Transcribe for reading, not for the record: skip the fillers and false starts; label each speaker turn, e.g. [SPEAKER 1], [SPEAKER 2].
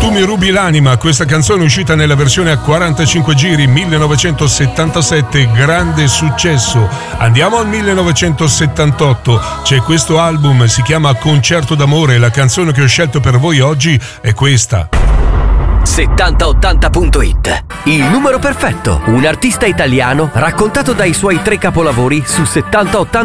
[SPEAKER 1] Tu mi rubi l'anima, questa canzone è uscita nella versione a 45 giri 1977, grande successo. Andiamo al 1978, c'è questo album, si chiama Concerto d'amore, la canzone che ho scelto per voi oggi è questa.
[SPEAKER 2] 7080.it, il numero perfetto, un artista italiano raccontato dai suoi 3 capolavori su 7080.